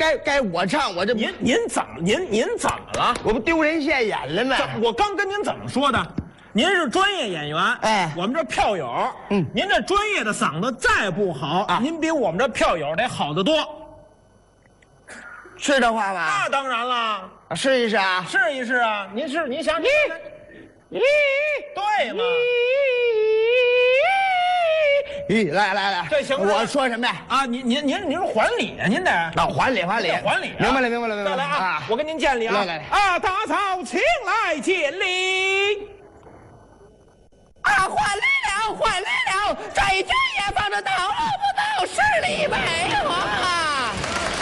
该我唱，我这您怎么了？ 我不丢人现眼了吗？ 我刚跟您怎么说的？您是专业演员， 哎我们这票友，您这专业的嗓子再不好，您比我们这票友得好得多。 是这话吧？ 那当然了， 试一试啊！ 试一试啊！您想对吗？ 来， 这行我说什么呀？ 啊，您是还礼啊，您得还礼， 还礼， 明白了。 再来啊！我跟您见礼啊！ 来啊，大嫂请来见礼。 啊，还礼了！这一天也放着到了不到10里北啊！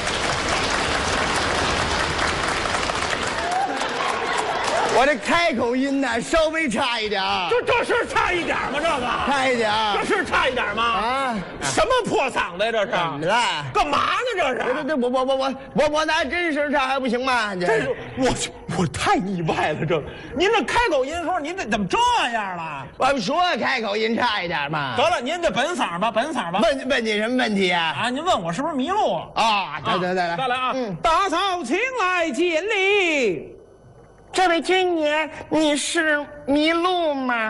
我这开口音呢，稍微差一点。 这是差一点吗？这个差一点。 这是差一点吗？ 啊！ 什么破嗓子呀？这是？ 怎么了？ 干嘛呢？这是？ 我拿真实唱还不行吗？ 真是我太意外了，这您这开口音说您怎么这样了？ 我们说开口音差一点嘛。 得了，您这本嗓吧。 问你什么问题啊？ 啊，您问我是不是迷路啊？来， 再来啊！大嫂请来见礼。 这位军爷，你是迷路吗？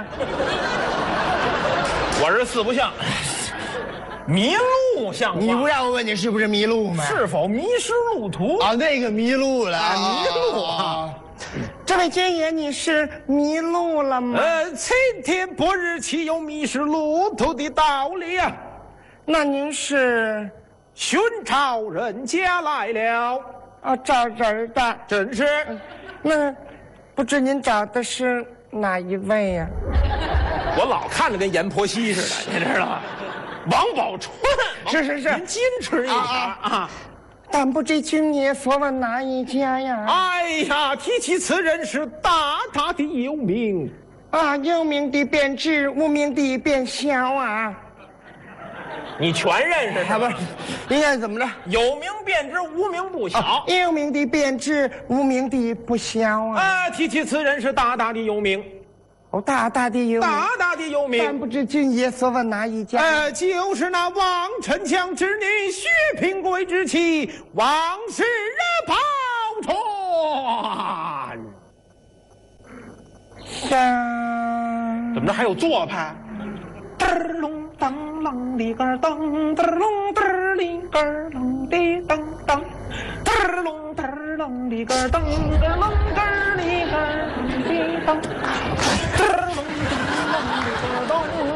我是四不像，迷路像话。 你不让我问你是不是迷路吗？ 是否迷失路途啊？那个迷路了， 迷路啊！ 这位军爷，你是迷路了吗？ 晴天白日岂有迷失路途的道理啊？ 那您是寻常人家来了啊？找人的， 真是。 那不知您找的是哪一位呀？ 我老看着跟阎婆惜似的，你知道吗？王宝钏， 是， 您矜持一点啊！ 但不知君爷所问哪一家呀？ 哎呀，提起此人是大大的有名啊，有名的便知，无名的便晓啊。 你全认识他不是？应该怎么着？ 有名便知，无名不晓。 有名的便知，无名的不晓啊。 提起此人是大大的有名。 哦，大大的有名， 大大的有名。 但不知君爷所问哪一家？ 就是那王丞相之女薛平贵之妻王氏宝钏。怎么着还有做派？噔隆当啷里个噔，噔隆噔里个啷的噔噔，噔隆噔啷里个噔，噔隆噔里个啷的噔，噔隆噔啷里个噔。